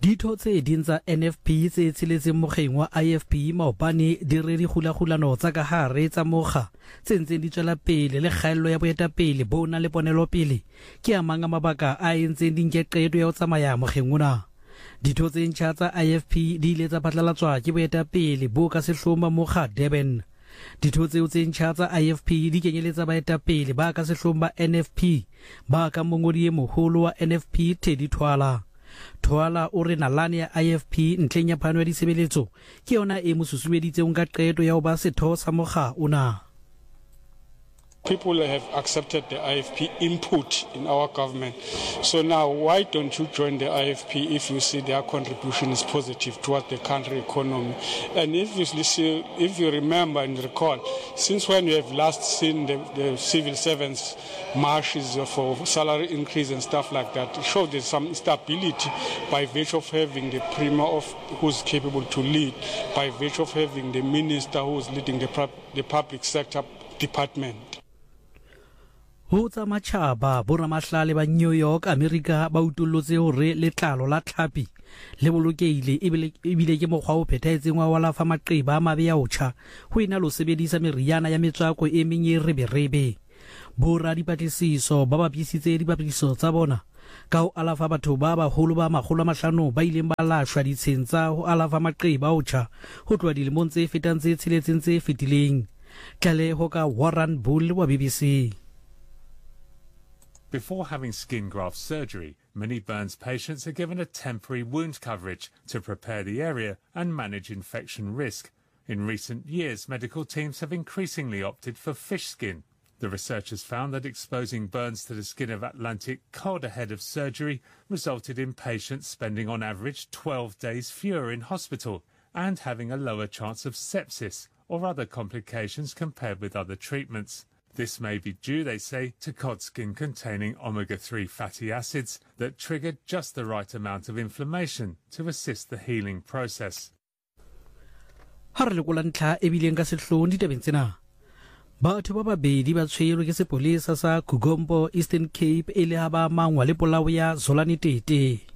Ditho tse ding tsa NFP tse tsheletseng mokgeng wa IFP maopane di re dikgulagulano tsa ka hare tsa mokga tse ntseng di tswela pele le kgaello ya boetapele bo na le ponelo pele ke a mang a mabaka a entseng di nke qeto ya ho tsamaya mokgeng ona. Ditho tse ntjha tsa IFP di ile tsa phatlalatswa ke boetapele bo ka sehloma mokga Durban. Ditho tseo tse ntjha tsa IFP di kenyeletsa baetapele ba ka sehloma NFP ba ka mongodi e moholo wa NFP Teddy Twala. Twala o re nalane ya IFP ntleng ya phano ya disebeletso ke yona e mosusumeditseng ka qeto ya ho ba setho sa mokga ona. People have accepted the IFP input in our government. So now, why don't you join the IFP if you see their contribution is positive towards the country economy? And if you remember and recall, since when we have last seen the civil servants marches for salary increase and stuff like that, it shows there's some stability by virtue of having the premier of who's capable to lead, by virtue of having the minister who's leading the public sector department. Ho tsa matjhaba boramahlale ba New York America ba utullotse hore letlalo la tlhapi le bolokeile ebile ke mokgwa o phethahetseng wa lafa maqeba a mabe ya otjha ho ina lo sebedisa meriana ya metswako e meng e reberebe. Bora dipatlisiso ba bapisitse dipatlisiso tsa bona ka ho alafa batho ba baholo ba 500 ba ileng ba lashwa ditshentsa ho alafa maqeba a otjha ho tloha dilemong tse fetang tse tsheletseng tse fetileng. Tlaleho ka Warren Bull wa BBC. Before having skin graft surgery, many burns patients are given a temporary wound coverage to prepare the area and manage infection risk. In recent years, medical teams have increasingly opted for fish skin. The researchers found that exposing burns to the skin of Atlantic cod ahead of surgery resulted in patients spending on average 12 days fewer in hospital and having a lower chance of sepsis or other complications compared with other treatments. This may be due, they say, to cod skin containing omega-3 fatty acids that trigger just the right amount of inflammation to assist the healing process. Batho ba babedi ba tshwerwe ke sepolesa sa Kugombo Eastern Cape e le ha ba mangwa le polao ya Zolani Tete.